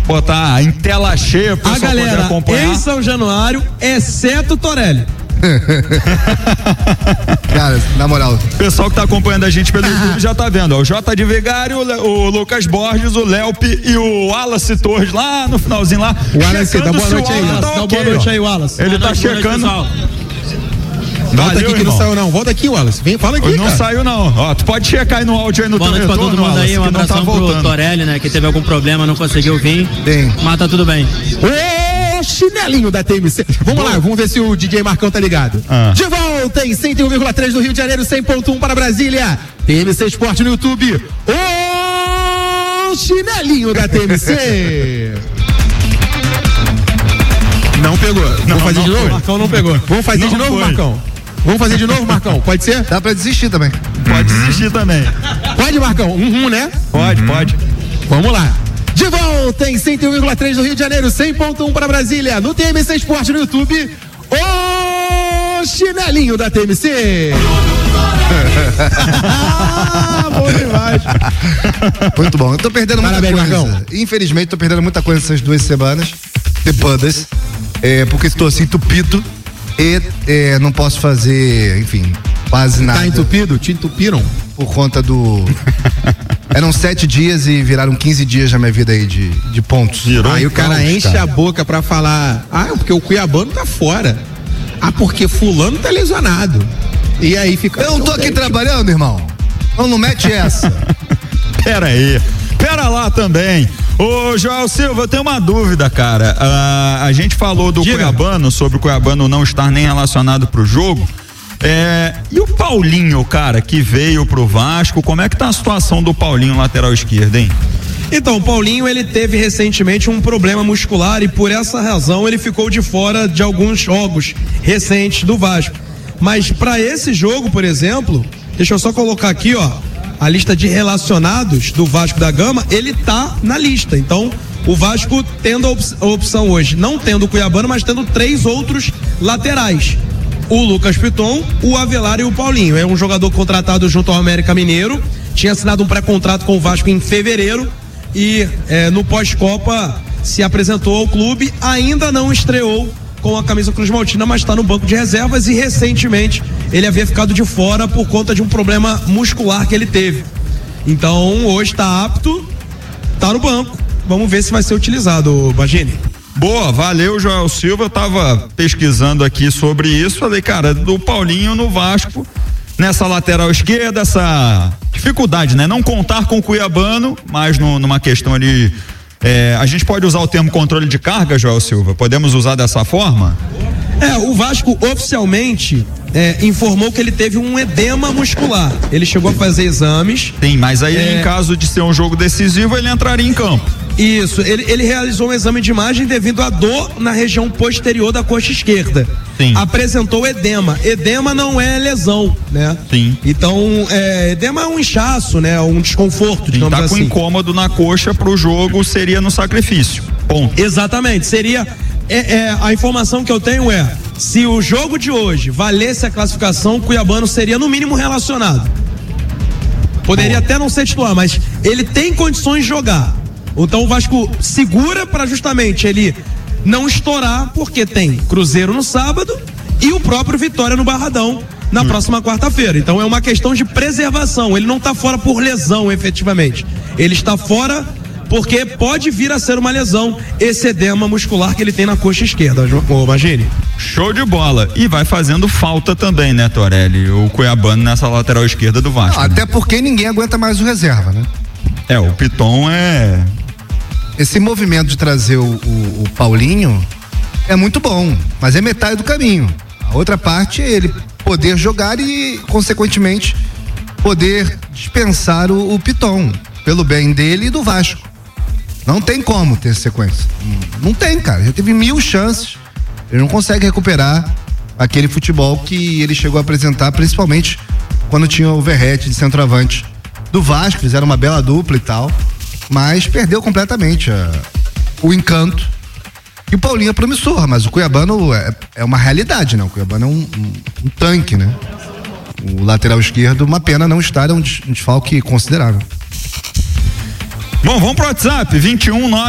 botar em tela cheia para a galera acompanhar. Em São Januário, exceto Torelli. Cara, na moral, o pessoal que tá acompanhando a gente pelo YouTube já tá vendo, ó, o J de Vigário, o Lucas Borges, o Léope e o Wallace Torres lá no finalzinho lá. O Wallace, dá boa noite aí, dá boa noite aí, Wallace. Ele tá checando. Volta aqui que não saiu não, volta aqui, Wallace, vem, fala aqui, não cara. saiu não, ó, tu pode checar aí no áudio aí no boa teu noite retorno, pra todo mundo Wallace, aí, um abração pro Torelli, né, que teve algum problema, não conseguiu vir, mas tá tudo bem. Chinelinho da TMC. Vamos lá, vamos ver se o DJ Marcão tá ligado. De volta em 101,3 do Rio de Janeiro, 100.1 para Brasília. TMC Esporte no YouTube. O chinelinho da TMC. Não pegou. Vamos fazer de novo? Marcão não pegou. Vamos fazer de novo, Marcão? Vamos fazer de novo, Marcão? Pode ser? Dá pra desistir também. Pode desistir também. Pode, Marcão? Né? Pode. Vamos lá. De volta em 101,3 do Rio de Janeiro, 100.1 para Brasília, no TMC Esporte no YouTube, o chinelinho da TMC. Bom demais. Muito bom. Eu tô perdendo muita coisa. Marcão. Infelizmente, tô perdendo muita coisa essas 2 semanas, depois, porque estou assim entupido e não posso fazer, enfim, quase nada. Tá entupido? Te entupiram? Por conta do... Eram 7 dias e viraram 15 dias na minha vida aí de pontos. Aí o cara enche a boca pra falar, porque o Cuiabano tá fora. Porque fulano tá lesionado. E aí fica... Eu não tô aqui trabalhando, irmão. Não mete essa. Pera aí. Pera lá também. Ô, Joel Silva, eu tenho uma dúvida, cara. A gente falou do Cuiabano, sobre o Cuiabano não estar nem relacionado pro jogo. E o Paulinho, cara, que veio pro Vasco, como é que tá a situação do Paulinho, lateral esquerdo, hein? Então, o Paulinho, ele teve recentemente um problema muscular e por essa razão ele ficou de fora de alguns jogos recentes do Vasco. Mas para esse jogo, por exemplo, deixa eu só colocar aqui, ó, a lista de relacionados do Vasco da Gama, ele tá na lista. Então, o Vasco tendo a opção hoje, não tendo o Cuiabano, mas tendo 3 outros laterais. O Lucas Piton, o Avelar e o Paulinho. É um jogador contratado junto ao América Mineiro, tinha assinado um pré-contrato com o Vasco em fevereiro e no pós-Copa se apresentou ao clube, ainda não estreou com a camisa Cruz Maltina, mas está no banco de reservas e recentemente ele havia ficado de fora por conta de um problema muscular que ele teve. Então hoje está apto, está no banco. Vamos ver se vai ser utilizado, Bagini. Boa, valeu, Joel Silva. Eu tava pesquisando aqui sobre isso. Falei, cara, do Paulinho no Vasco, nessa lateral esquerda, essa dificuldade, né? Não contar com o Cuiabano, mas numa questão ali. A gente pode usar o termo controle de carga, Joel Silva? Podemos usar dessa forma? O Vasco oficialmente informou que ele teve um edema muscular. Ele chegou a fazer exames. Sim, mas aí em caso de ser um jogo decisivo, ele entraria em campo. Isso, ele realizou um exame de imagem devido à dor na região posterior da coxa esquerda. Sim. Apresentou edema. Edema não é lesão, né? Sim. Então, edema é um inchaço, né? Um desconforto, digamos assim. Tá com incômodo na coxa pro jogo, seria no sacrifício. Ponto. Exatamente, seria... a informação que eu tenho se o jogo de hoje valesse a classificação, o Cuiabano seria no mínimo relacionado. Poderia até não ser titular, mas ele tem condições de jogar. Então o Vasco segura para justamente ele não estourar, porque tem Cruzeiro no sábado e o próprio Vitória no Barradão na próxima quarta-feira. Então é uma questão de preservação. Ele não está fora por lesão, efetivamente. Ele está fora porque pode vir a ser uma lesão, esse edema muscular que ele tem na coxa esquerda, Magini. Show de bola. E vai fazendo falta também, né, Torelli? O Cuiabano nessa lateral esquerda do Vasco. Até porque ninguém aguenta mais o reserva, né? O Piton Esse movimento de trazer o Paulinho é muito bom, mas é metade do caminho. A outra parte é ele poder jogar e, consequentemente, poder dispensar o Piton, pelo bem dele e do Vasco. Não tem como ter sequência. Não tem, cara. Já teve 1000 chances. Ele não consegue recuperar aquele futebol que ele chegou a apresentar, principalmente quando tinha o Verratti de centroavante do Vasco. Fizeram uma bela dupla e tal, mas perdeu completamente o encanto. E o Paulinho é promissor, mas o Cuiabano é uma realidade, né? O Cuiabano é um tanque, né? O lateral esquerdo, uma pena não estar, é um desfalque considerável. Bom, vamos pro WhatsApp, 21